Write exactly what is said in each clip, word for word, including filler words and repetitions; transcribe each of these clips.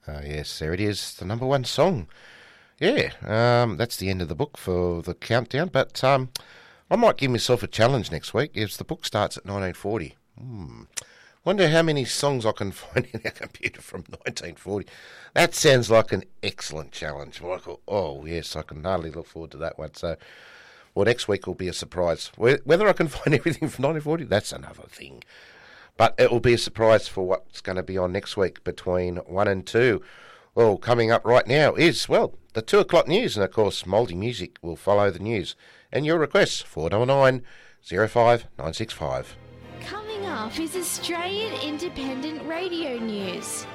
Uh, yes, there it is, the number one song. Yeah, um, that's the end of the book for the countdown, but um, I might give myself a challenge next week. If the book starts at nineteen forty, hmm, wonder how many songs I can find in our computer from nineteen forty. That sounds like an excellent challenge, Michael. Oh, yes, I can hardly look forward to that one. So, well, next week will be a surprise. Whether I can find everything from nineteen forty, that's another thing. But it will be a surprise for what's going to be on next week between one and two. Well, coming up right now is, well, the two o'clock news. And, of course, Mouldy Music will follow the news. And your requests, four nine nine, zero five nine six five. Coming up is Australian Independent Radio News.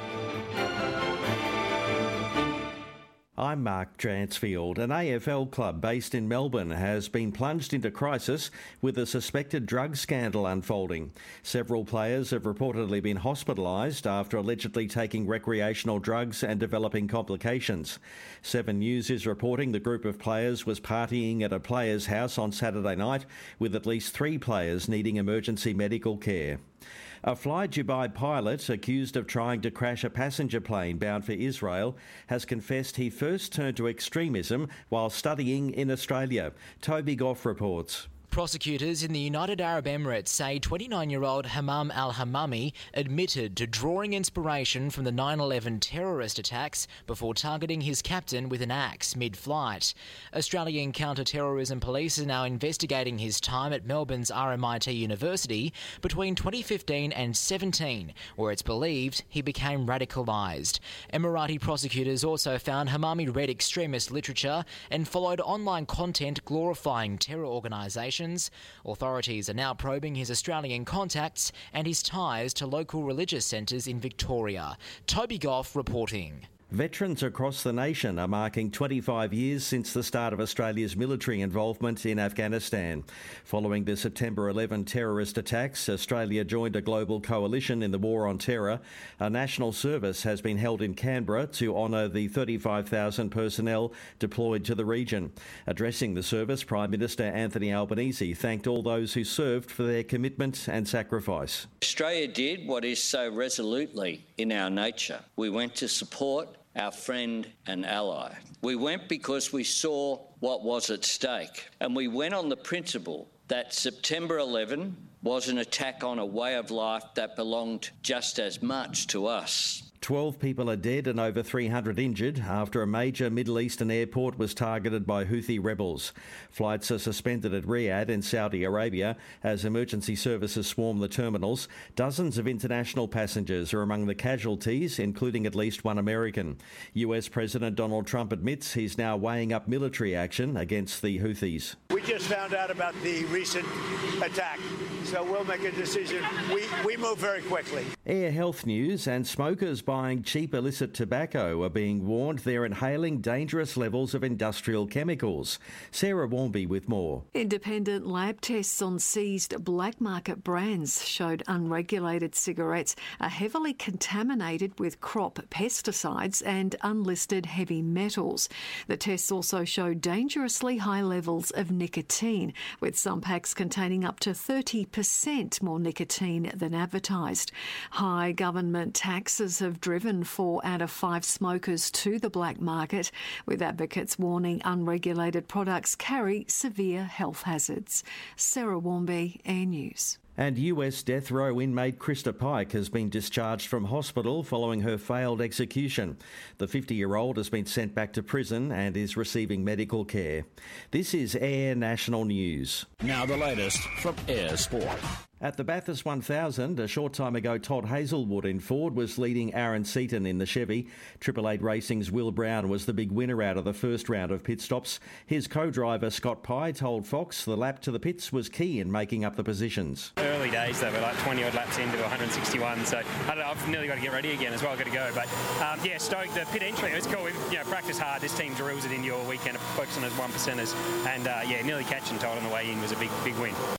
I'm Mark Dransfield. An A F L club based in Melbourne has been plunged into crisis with a suspected drug scandal unfolding. Several players have reportedly been hospitalised after allegedly taking recreational drugs and developing complications. Seven News is reporting the group of players was partying at a player's house on Saturday night, with at least three players needing emergency medical care. A Fly Dubai pilot accused of trying to crash a passenger plane bound for Israel has confessed he first turned to extremism while studying in Australia. Toby Goff reports. Prosecutors in the United Arab Emirates say twenty-nine-year-old Hammam al-Hammami admitted to drawing inspiration from the nine eleven terrorist attacks before targeting his captain with an axe mid-flight. Australian counter-terrorism police are now investigating his time at Melbourne's R M I T University between twenty fifteen and seventeen, where it's believed he became radicalised. Emirati prosecutors also found Hammami read extremist literature and followed online content glorifying terror organisations. Authorities are now probing his Australian contacts and his ties to local religious centres in Victoria. Toby Goff reporting. Veterans across the nation are marking twenty-five years since the start of Australia's military involvement in Afghanistan. Following the September eleventh terrorist attacks, Australia joined a global coalition in the war on terror. A national service has been held in Canberra to honour the thirty-five thousand personnel deployed to the region. Addressing the service, Prime Minister Anthony Albanese thanked all those who served for their commitment and sacrifice. Australia did what is so resolutely in our nature. We went to support our friend and ally. We went because we saw what was at stake, and we went on the principle that September eleventh was an attack on a way of life that belonged just as much to us. Twelve people are dead and over three hundred injured after a major Middle Eastern airport was targeted by Houthi rebels. Flights are suspended at Riyadh in Saudi Arabia as emergency services swarm the terminals. Dozens of international passengers are among the casualties, including at least one American. U S President Donald Trump admits he's now weighing up military action against the Houthis. We just found out about the recent attack, so we'll make a decision. We, we move very quickly. Air health news, and smokers buying cheap illicit tobacco are being warned they're inhaling dangerous levels of industrial chemicals. Sarah Warmby with more. Independent lab tests on seized black market brands showed unregulated cigarettes are heavily contaminated with crop pesticides and unlisted heavy metals. The tests also showed dangerously high levels of nicotine, with some packs containing up to thirty percent more nicotine than advertised. High government taxes have driven four out of five smokers to the black market, with advocates warning unregulated products carry severe health hazards. Sarah Warmby, Air News. And U S death row inmate Krista Pike has been discharged from hospital following her failed execution. The fifty-year-old has been sent back to prison and is receiving medical care. This is Air National News. Now the latest from Air Sport. At the Bathurst one thousand, a short time ago, Todd Hazelwood in Ford was leading Aaron Seaton in the Chevy. Triple Eight Racing's Will Brown was the big winner out of the first round of pit stops. His co-driver Scott Pye told Fox the lap to the pits was key in making up the positions. Early days, though, we're like twenty odd laps into one hundred sixty-one, so I don't know, I've nearly got to get ready again as well. I've got to go, but um, yeah, stoked. The pit entry, it's cool. We've you know, practiced hard. This team drills it into your weekend, focusing as one percenters, and uh, yeah, nearly catching Todd on the way in was a big, big win.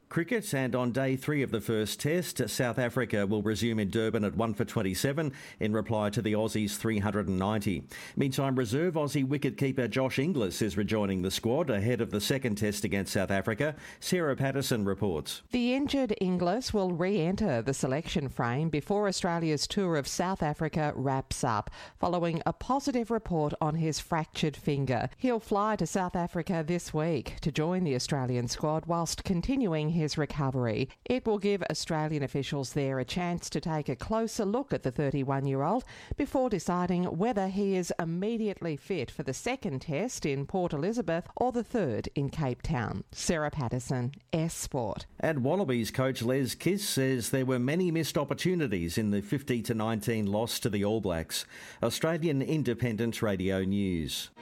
Cricket, and on day three of the first test, South Africa will resume in Durban at one for twenty-seven in reply to the Aussies' three hundred ninety. Meantime, reserve Aussie wicketkeeper Josh Inglis is rejoining the squad ahead of the second test against South Africa. Sarah Patterson reports. The injured Inglis will re-enter the selection frame before Australia's tour of South Africa wraps up, following a positive report on his fractured finger. He'll fly to South Africa this week to join the Australian squad whilst continuing his recovery. It will give Australian officials there a chance to take a closer look at the thirty-one-year-old before deciding whether he is immediately fit for the second test in Port Elizabeth or the third in Cape Town. Sarah Patterson, S Sport. And Wallabies coach Les Kiss says there were many missed opportunities in the fifty to nineteen loss to the All Blacks. Australian Independent Radio News.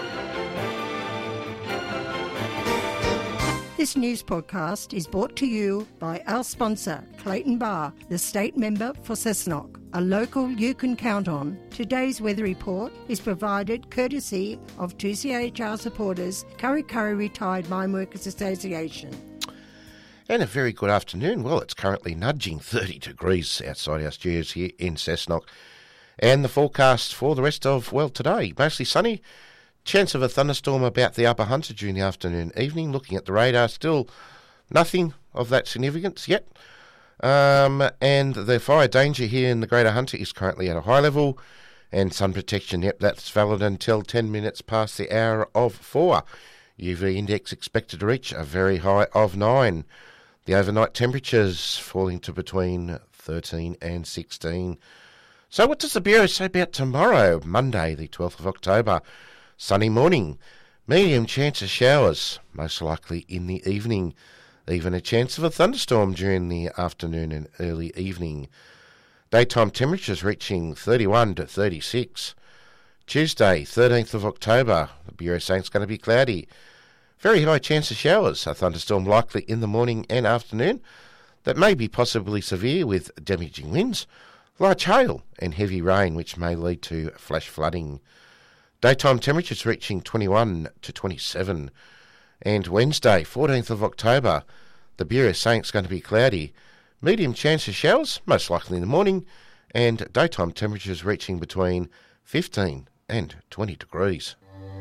This news podcast is brought to you by our sponsor, Clayton Bar, the state member for Cessnock, a local you can count on. Today's weather report is provided courtesy of two C H R supporters, Curry Curry Retired Mine Workers Association. And a very good afternoon. Well, it's currently nudging thirty degrees outside our studios here in Cessnock. And the forecast for the rest of, well, today, mostly sunny. Chance of a thunderstorm about the Upper Hunter during the afternoon evening. Looking at the radar, still nothing of that significance yet. Um, and the fire danger here in the Greater Hunter is currently at a high level. And sun protection, yep, that's valid until ten minutes past the hour of four. U V index expected to reach a very high of nine. The overnight temperatures falling to between thirteen and sixteen. So what does the Bureau say about tomorrow, Monday, the twelfth of October? Sunny morning, medium chance of showers, most likely in the evening. Even a chance of a thunderstorm during the afternoon and early evening. Daytime temperatures reaching thirty-one to thirty-six. Tuesday, thirteenth of October, the Bureau saying it's going to be cloudy. Very high chance of showers, a thunderstorm likely in the morning and afternoon. That may be possibly severe with damaging winds, large hail and heavy rain which may lead to flash flooding. Daytime temperatures reaching twenty-one to twenty-seven. And Wednesday, fourteenth of October, the Bureau is saying it's going to be cloudy. Medium chance of showers, most likely in the morning, and daytime temperatures reaching between fifteen and twenty degrees.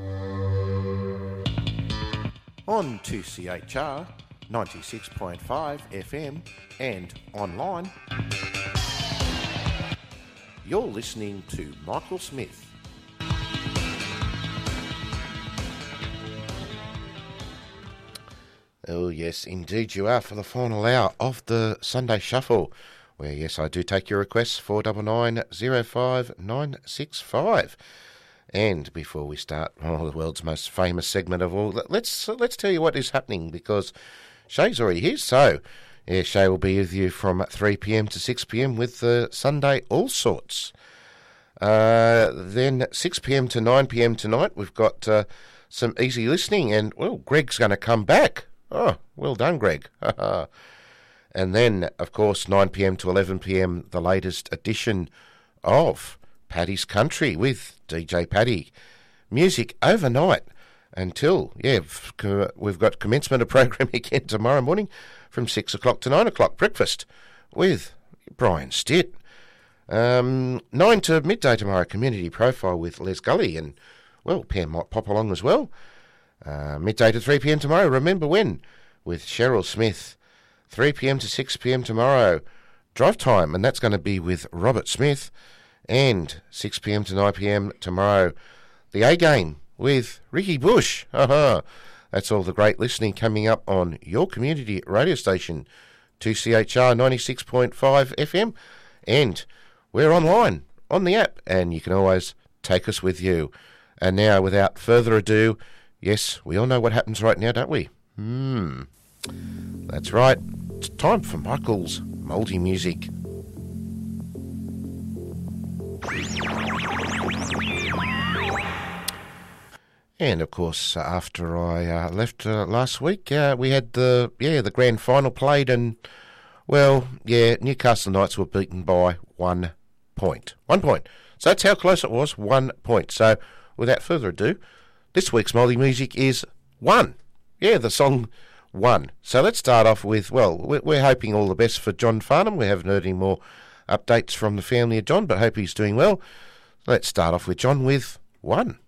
On two C H R, ninety-six point five F M and online, you're listening to Michael Smith. Oh yes, indeed you are, for the final hour of the Sunday Shuffle, where yes, I do take your requests, four nine nine zero five nine six five. And before we start, oh, the world's most famous segment of all, let's let's tell you what is happening, because Shay's already here. So, yeah, Shay will be with you from three p.m. to six p.m. with the Sunday All Sorts. Uh, then six p.m. to nine p.m. tonight, we've got uh, some easy listening, and, well, Greg's going to come back. Oh, well done, Greg. And then, of course, nine p.m. to eleven p.m, the latest edition of Paddy's Country with D J Paddy. Music overnight until, yeah, we've got commencement of program again tomorrow morning from six o'clock to nine o'clock. Breakfast with Brian Stitt. Um, nine to midday tomorrow, community profile with Les Gully, and, well, Pam might pop along as well. Uh, midday to three p.m. tomorrow, Remember When, with Cheryl Smith. three p.m. to six p.m. tomorrow, Drive Time, and that's going to be with Robert Smith. And six p.m. to nine p.m. tomorrow, The A-Game with Ricky Bush. That's all the great listening coming up on your community radio station, two C H R ninety-six point five F M. And we're online, on the app, and you can always take us with you. And now, without further ado, yes, we all know what happens right now, don't we? Hmm. That's right. It's time for Michael's Mouldy Music. And of course, after I uh, left uh, last week, uh, we had the yeah the grand final played, and, well, yeah, Newcastle Knights were beaten by one point. One point. So that's how close it was. One point. So without further ado, this week's Mouldy Music is One. Yeah, the song one. So let's start off with, well, we're hoping all the best for John Farnham. We haven't heard any more updates from the family of John, but hope he's doing well. Let's start off with John with one.